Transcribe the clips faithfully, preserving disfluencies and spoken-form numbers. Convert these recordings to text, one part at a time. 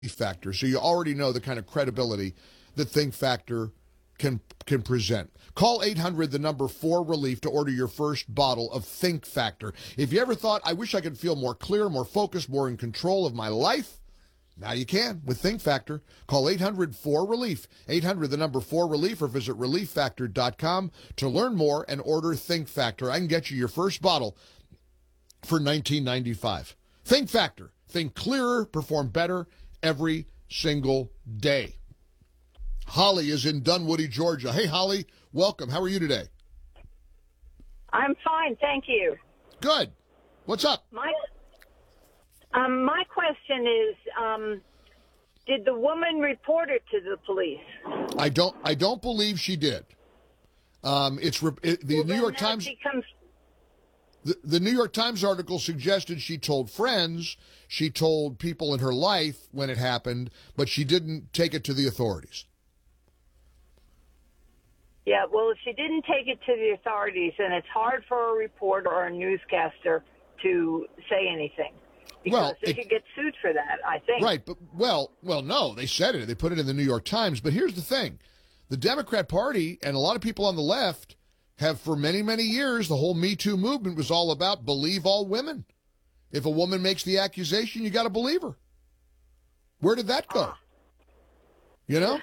Factor, so you already know the kind of credibility that Think Factor can can present. Call eight hundred, the number four relief to order your first bottle of Think Factor. If you ever thought, I wish I could feel more clear, more focused, more in control of my life, now you can with Think Factor. Call eight hundred, four relief, eight hundred, the number four relief, or visit relief factor dot com to learn more and order Think Factor. I can get you your first bottle for nineteen ninety-five. Think Factor. Think clearer, perform better every single day. Holly is in Dunwoody, Georgia. Hey, Holly, welcome. How are you today? I'm fine, thank you. Good. What's up? My um, my question is, um, did the woman report it to the police? I don't. I don't believe she did. Um, it's it, the well, New York Times. Becomes... The, the New York Times article suggested she told friends, she told people in her life when it happened, but she didn't take it to the authorities. Yeah, well, if she didn't take it to the authorities, then it's hard for a reporter or a newscaster to say anything. Because well, they it, could get sued for that, I think. Right, but, well, well, no, they said it. They put it in the New York Times. But here's the thing. The Democrat Party and a lot of people on the left have for many, many years, the whole Me Too movement was all about believe all women. If a woman makes the accusation, you got to believe her. Where did that go? Ah. You know?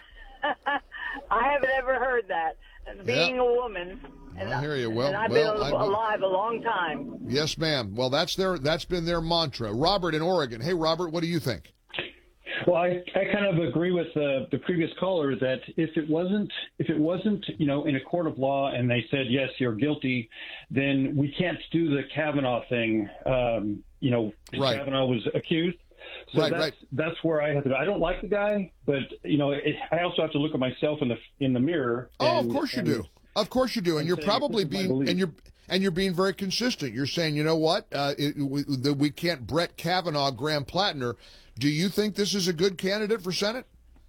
I haven't ever heard that. Being yeah. a woman, and, I hear you. Well, and I've well, been I, alive a long time. Yes, ma'am. Well, that's their that's been their mantra. Robert in Oregon. Hey, Robert, what do you think? Well, I, I kind of agree with uh, the previous caller that if it wasn't if it wasn't you know in a court of law and they said yes you're guilty, then we can't do the Kavanaugh thing. Um, you know, right. Kavanaugh was accused. So right, that's, right. that's where I have to. I don't like the guy, but you know, it, I also have to look at myself in the in the mirror. Oh, and, of course you and, do. Of course you do, and, and you're probably being and you're and you're being very consistent. You're saying, you know what, uh, it, we, the, we can't Brett Kavanaugh, Graham Plattner. Do you think this is a good candidate for Senate?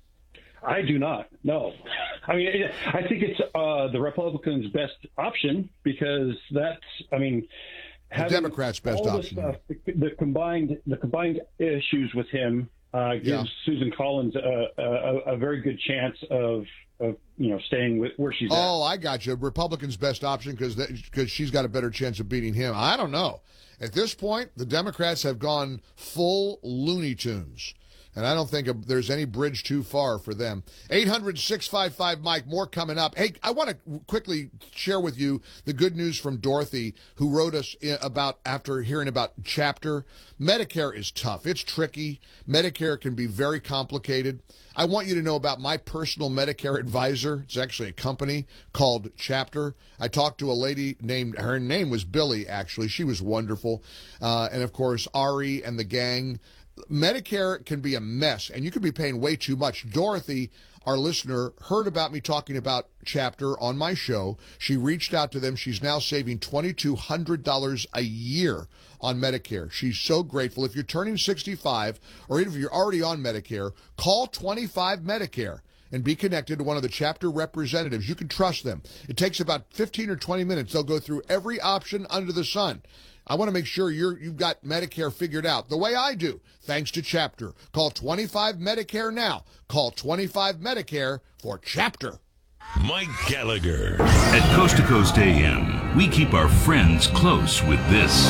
I do not. No. I mean, it, I think it's uh, the Republicans' best option because that's. I mean. The Democrats' best all option. Stuff, the, the combined the combined issues with him uh, gives yeah. Susan Collins a, a, a very good chance of, of you know staying with where she's oh, at. Oh, I got you. Republicans' best option because because she's got a better chance of beating him. I don't know. At this point, the Democrats have gone full Looney Tunes. And I don't think there's any bridge too far for them. eight hundred, six five five, Mike, more coming up. Hey, I want to quickly share with you the good news from Dorothy, who wrote us about, after hearing about Chapter. Medicare is tough. It's tricky. Medicare can be very complicated. I want you to know about my personal Medicare advisor. It's actually a company called Chapter. I talked to a lady named, her name was Billy, actually. She was wonderful. Uh, and, of course, Ari and the gang. Medicare can be a mess, and you could be paying way too much. Dorothy, our listener, heard about me talking about Chapter on my show. She reached out to them. She's now saving two thousand two hundred dollars a year on Medicare. She's so grateful. If you're turning sixty-five, or even if you're already on Medicare, call twenty-five Medicare and be connected to one of the Chapter representatives. You can trust them. It takes about fifteen or twenty minutes. They'll go through every option under the sun. I want to make sure you're, you've got Medicare figured out the way I do, thanks to Chapter. Call twenty-five Medicare now. Call twenty-five Medicare for Chapter. Mike Gallagher. At Coast to Coast A M, we keep our friends close with this.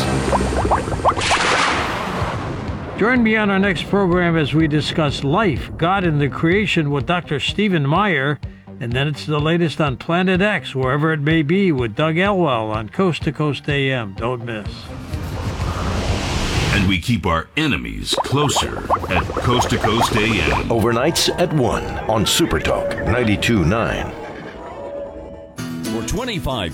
Join me on our next program as we discuss life, God, and the creation with Doctor Stephen Meyer. And then it's the latest on Planet X, wherever it may be, with Doug Elwell on Coast to Coast A M. Don't miss. And we keep our enemies closer at Coast to Coast A M. Overnights at one on Super Talk ninety-two point nine. For twenty-five